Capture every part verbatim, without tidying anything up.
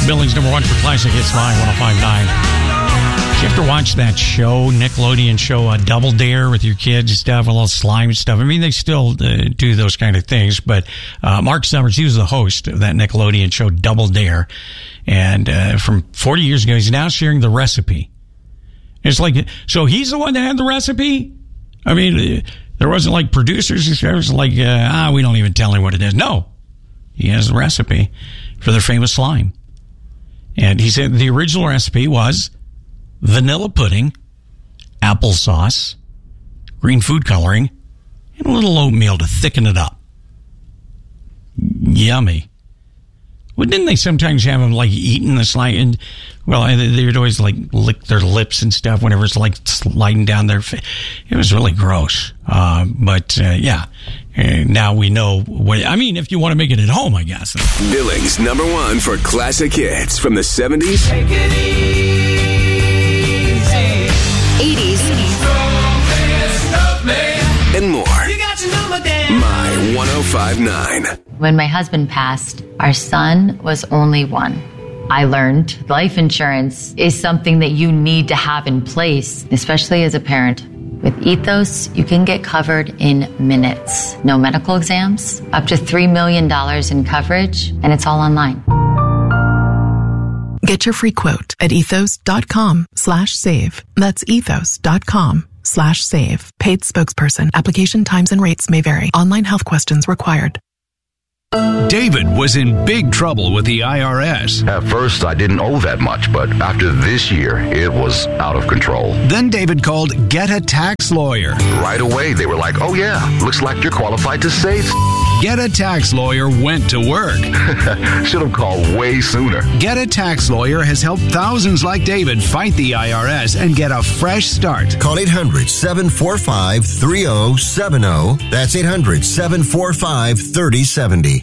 Billings number one for Classic Hits Live one oh five point nine. Did you have to watch that show, Nickelodeon show, uh, Double Dare with your kids and stuff, a little slime stuff? I mean, they still uh, do those kind of things, but uh, Mark Summers, he was the host of that Nickelodeon show, Double Dare, and uh, from forty years ago, he's now sharing the recipe. It's like, so he's the one that had the recipe? I mean, there wasn't like producers, it was like, uh, ah, we don't even tell him what it is. No, he has the recipe for their famous slime. And he said the original recipe was vanilla pudding, applesauce, green food coloring, and a little oatmeal to thicken it up. Yummy. Well, didn't they sometimes have them like eating the slime? And, well, they would always like lick their lips and stuff whenever it's like sliding down their face. It was really gross. Uh, but, uh, yeah. And now we know what, I mean, if you want to make it at home, I guess. Billings number one for classic hits from the seventies. Take it easy. eighties. And more. You got your number down. My one oh five point nine. When my husband passed, our son was only one. I learned life insurance is something that you need to have in place, especially as a parent. With Ethos, you can get covered in minutes. No medical exams, up to three million dollars in coverage, and it's all online. Get your free quote at ethos.com slash save. That's ethos.com slash save. Paid spokesperson. Application times and rates may vary. Online health questions required. David was in big trouble with the I R S. At first, I didn't owe that much, but after this year, it was out of control. Then David called Get a Tax Lawyer. Right away, they were like, oh yeah, looks like you're qualified to save. Get a Tax Lawyer went to work. Should have called way sooner. Get a Tax Lawyer has helped thousands like David fight the I R S and get a fresh start. Call eight hundred, seven four five, three oh seven oh. That's eight hundred, seven four five, three oh seven oh.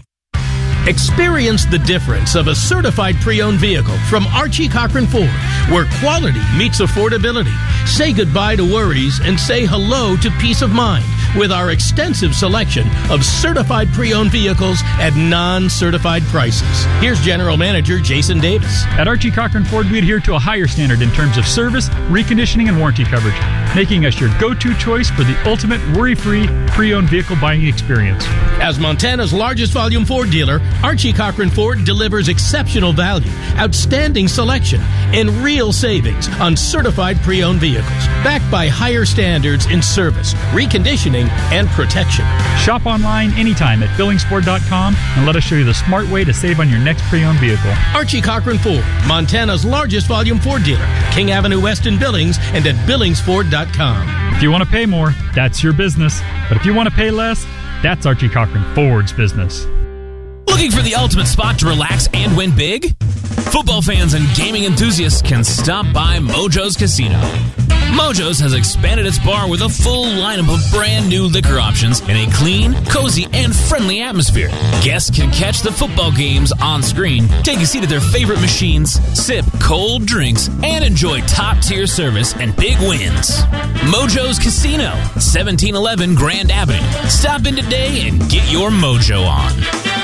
Experience the difference of a certified pre-owned vehicle from Archie Cochran Ford, where quality meets affordability. Say goodbye to worries and say hello to peace of mind with our extensive selection of certified pre-owned vehicles at non-certified prices. Here's General Manager Jason Davis. At Archie Cochran Ford, we adhere to a higher standard in terms of service, reconditioning, and warranty coverage, making us your go-to choice for the ultimate worry-free pre-owned vehicle buying experience. As Montana's largest volume Ford dealer, Archie Cochran Ford delivers exceptional value, outstanding selection, and real savings on certified pre-owned vehicles, backed by higher standards in service, reconditioning, and protection. Shop online anytime at billings ford dot com and let us show you the smart way to save on your next pre-owned vehicle. Archie Cochran Ford, Montana's largest volume Ford dealer, King Avenue West in Billings, and at billings ford dot com. If you want to pay more, that's your business. But if you want to pay less, that's Archie Cochran Ford's business. Looking for the ultimate spot to relax and win big? Football fans and gaming enthusiasts can stop by Mojo's Casino. Mojo's has expanded its bar with a full lineup of brand new liquor options in a clean, cozy, and friendly atmosphere. Guests can catch the football games on screen, take a seat at their favorite machines, sip cold drinks, and enjoy top-tier service and big wins. Mojo's Casino, seventeen eleven Grand Avenue. Stop in today and get your mojo on.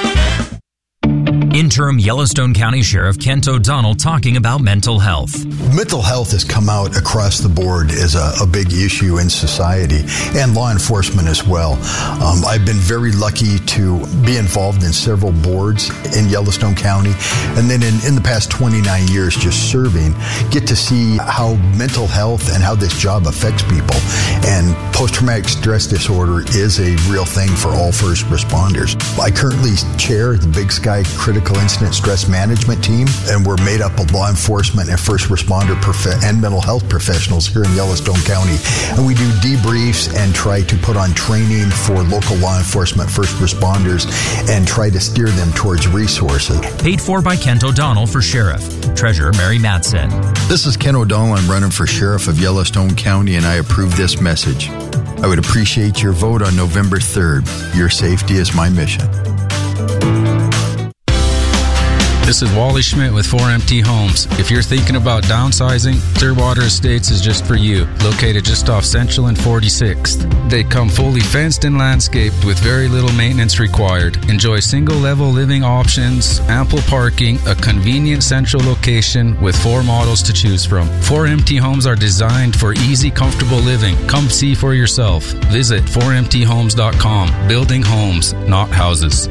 Interim Yellowstone County Sheriff Kent O'Donnell talking about mental health. Mental health has come out across the board as a, a big issue in society and law enforcement as well. Um, I've been very lucky to be involved in several boards in Yellowstone County, and then in, in the past twenty-nine years just serving, get to see how mental health and how this job affects people. And post-traumatic stress disorder is a real thing for all first responders. I currently chair the Big Sky Critical Incident Stress Management Team, and we're made up of law enforcement and first responder prof- and mental health professionals here in Yellowstone County. And we do debriefs and try to put on training for local law enforcement first responders and try to steer them towards resources. Paid for by Kent O'Donnell for Sheriff. Treasurer Mary Matson. This is Ken O'Donnell. I'm running for Sheriff of Yellowstone County, and I approve this message. I would appreciate your vote on November third. Your safety is my mission. This is Wally Schmidt with four M T Homes. If you're thinking about downsizing, Clearwater Estates is just for you. Located just off Central and forty-sixth. They come fully fenced and landscaped with very little maintenance required. Enjoy single-level living options, ample parking, a convenient central location with four models to choose from. four M T Homes are designed for easy, comfortable living. Come see for yourself. Visit four M T homes dot com. Building homes, not houses.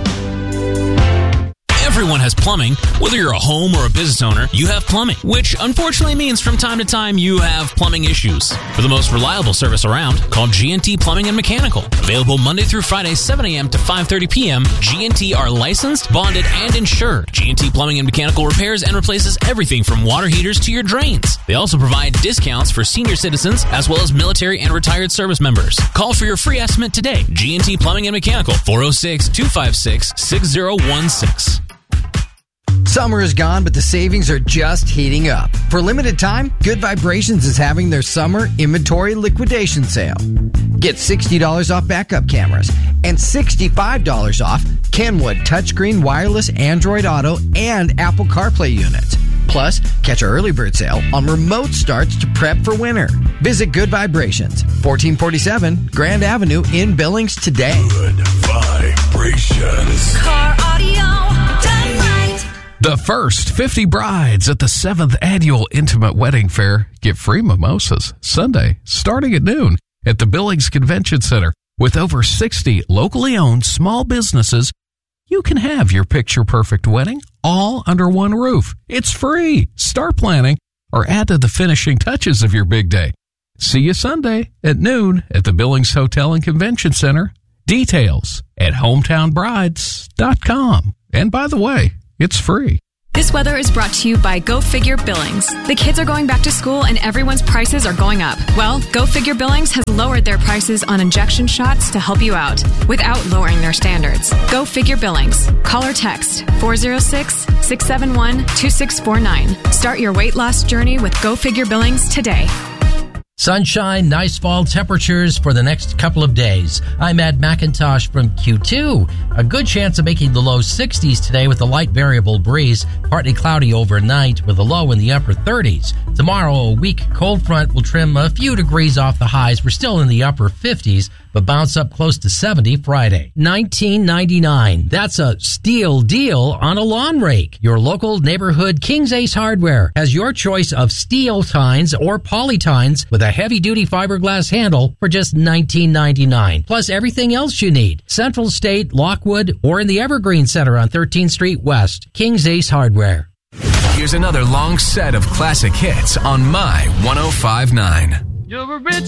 Everyone has plumbing. Whether you're a home or a business owner, you have plumbing, which unfortunately means from time to time you have plumbing issues. For the most reliable service around, call G and T Plumbing and Mechanical. Available Monday through Friday, seven a.m. to five thirty p.m., G and T are licensed, bonded, and insured. G and T Plumbing and Mechanical repairs and replaces everything from water heaters to your drains. They also provide discounts for senior citizens as well as military and retired service members. Call for your free estimate today. G and T Plumbing and Mechanical, four oh six, two five six, six oh one six. Summer is gone, but the savings are just heating up. For a limited time, Good Vibrations is having their summer inventory liquidation sale. Get sixty dollars off backup cameras and sixty-five dollars off Kenwood touchscreen wireless Android Auto and Apple CarPlay units. Plus, catch our early bird sale on remote starts to prep for winter. Visit Good Vibrations, fourteen forty-seven Grand Avenue in Billings today. Good Vibrations. Car audio done right. The first fifty brides at the seventh Annual Intimate Wedding Fair get free mimosas Sunday, starting at noon at the Billings Convention Center. With over sixty locally owned small businesses, you can have your picture-perfect wedding all under one roof. It's free. Start planning or add to the finishing touches of your big day. See you Sunday at noon at the Billings Hotel and Convention Center. Details at hometown brides dot com. And by the way, it's free. This weather is brought to you by Go Figure Billings. The kids are going back to school and everyone's prices are going up. Well, Go Figure Billings has lowered their prices on injection shots to help you out without lowering their standards. Go Figure Billings. Call or text four oh six, six seven one, two six four nine. Start your weight loss journey with Go Figure Billings today. Sunshine, nice fall temperatures for the next couple of days. I'm Ed McIntosh from Q two. A good chance of making the low sixties today with a light variable breeze. Partly cloudy overnight with a low in the upper thirties. Tomorrow, a weak cold front will trim a few degrees off the highs. We're still in the upper fifties, but bounce up close to seventy Friday. nineteen ninety-nine. That's a steal deal on a lawn rake. Your local neighborhood King's Ace Hardware has your choice of steel tines or poly tines with a heavy-duty fiberglass handle for just nineteen ninety-nine. Plus everything else you need. Central State, Lockwood, or in the Evergreen Center on thirteenth Street West. King's Ace Hardware. Here's another long set of classic hits on My one oh five point nine. You're a rich